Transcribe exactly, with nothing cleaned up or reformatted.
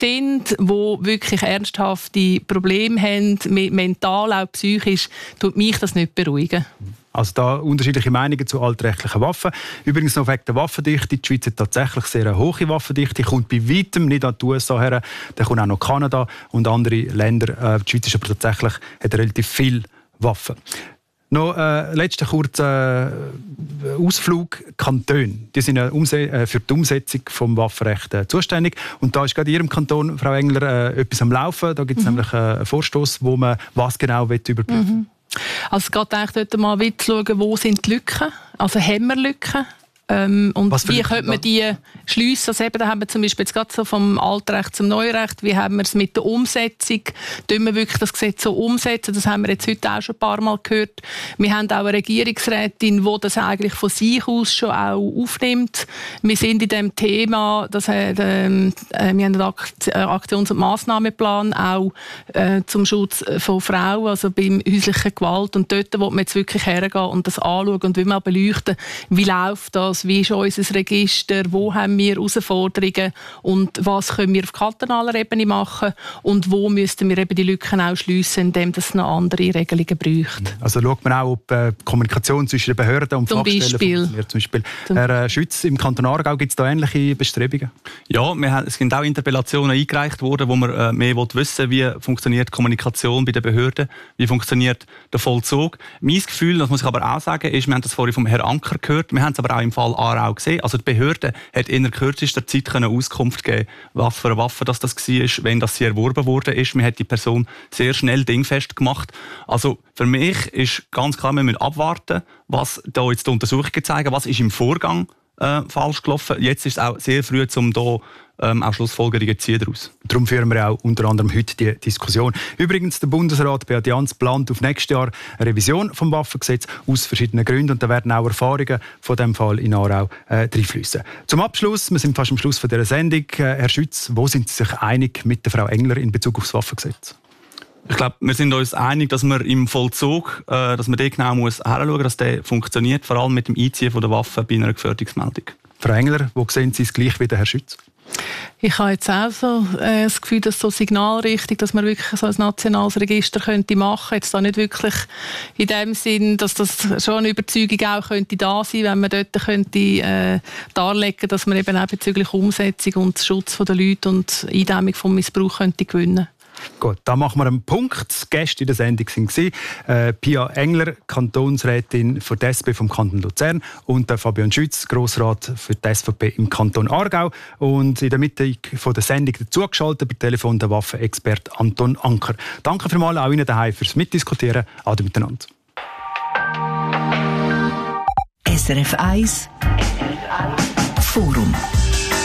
sind, die wirklich ernsthafte Probleme haben, mental, auch psychisch, tut mich das nicht beruhigen. Also da unterschiedliche Meinungen zu altrechtlichen Waffen. Übrigens noch wegen der Waffendichte. Die Schweiz hat tatsächlich sehr eine hohe Waffendichte. Kommt bei weitem nicht an die U S A her. Dann kommt auch noch Kanada und andere Länder. Die Schweiz ist aber tatsächlich, hat relativ viele Waffen. Noch äh, letzter kurzer äh, Ausflug. Kantone. Die sind äh, für die Umsetzung des Waffenrechts äh, zuständig. Und da ist gerade in Ihrem Kanton, Frau Engler, äh, etwas am Laufen. Da gibt es mhm. nämlich äh, einen Vorstoss, wo man was genau überprüfen will. Mhm. Also es geht eigentlich dort mal wieder zu schauen, wo sind die Lücken, also haben wir Lücken ähm, und wie Lücken könnte man die schliessen. Also eben, da haben wir zum Beispiel jetzt gerade so vom Altrecht zum Neurecht, wie haben wir es mit der Umsetzung, tun wir wirklich das Gesetz so umsetzen, das haben wir jetzt heute auch schon ein paar Mal gehört. Wir haben auch eine Regierungsrätin, die das eigentlich von sich aus schon auch aufnimmt. Wir sind in dem Thema, das hat, äh, wir haben einen Aktions- und Massnahmenplan auch äh, zum Schutz von Frauen, also beim häuslichen Gewalt, und dort will man jetzt wirklich hergehen und das anschauen und will mal beleuchten, wie läuft das, wie ist unser Register, wo haben wir Herausforderungen und was können wir auf kantonaler Ebene machen und wo müssten wir eben die Lücken auch schliessen, indem es noch andere Regelungen braucht. Also schaut man auch, ob äh, die Kommunikation zwischen den Behörden und zum Fachstellen Beispiel. funktioniert. Zum Beispiel. Herr äh, Schütz, im Kanton Aargau gibt es da ähnliche Bestrebungen? Ja, wir haben, es sind auch Interpellationen eingereicht worden, wo man äh, mehr wissen will, wie funktioniert die Kommunikation bei den Behörden, wie funktioniert der Vollzug. Mein Gefühl, das muss ich aber auch sagen, ist, wir haben das vorhin vom Herrn Anker gehört, wir haben es aber auch im Fall Aarau gesehen. Also die Behörde hat in der kürzester Zeit können Auskunft geben, was für eine Waffe das, das war, wenn das sie erworben worden ist. Man hat die Person sehr schnell dingfest gemacht. Also für mich ist ganz klar, wir müssen abwarten, was da jetzt die Untersuchungen zeigen, was ist im Vorgang äh, falsch gelaufen. Jetzt ist es auch sehr früh, um da ähm, auch Schlussfolgerungen zu ziehen daraus. Darum führen wir auch unter anderem heute die Diskussion. Übrigens, der Bundesrat Beat Jans plant auf nächstes Jahr eine Revision vom Waffengesetz aus verschiedenen Gründen, und da werden auch Erfahrungen von dem Fall in Aarau äh, reinfließen. Zum Abschluss, wir sind fast am Schluss von dieser Sendung. Äh, Herr Schütz, wo sind Sie sich einig mit der Frau Engler in Bezug auf das Waffengesetz? Ich glaube, wir sind uns einig, dass man im Vollzug, äh, dass man dort genau muss hinschauen muss, dass der funktioniert, vor allem mit dem Einziehen von der Waffe bei einer Gefährdungsmeldung. Frau Engler, wo sehen Sie es gleich wie der Herr Schütz? Ich habe jetzt auch so äh, das Gefühl, dass so Signalrichtung, dass man wirklich so ein nationales Register könnte machen, jetzt da nicht wirklich in dem Sinn, dass das schon eine Überzeugung auch könnte da sein, wenn man dort könnte äh, darlegen, dass man eben auch bezüglich Umsetzung und Schutz der Leute und Eindämmung vom Missbrauch könnte gewinnen. Gut, da machen wir einen Punkt. Die Gäste in der Sendung waren äh, Pia Engler, Kantonsrätin für die S P vom Kanton Luzern, und äh, Fabian Schütz, Grossrat für die S V P im Kanton Aargau. Und in der Mitte von der Sendung dazugeschaltet per Telefon der Waffenexperte Anton Anker. Danke vielmals auch Ihnen daheim fürs Mitdiskutieren. Ade miteinander. S R F eins Forum.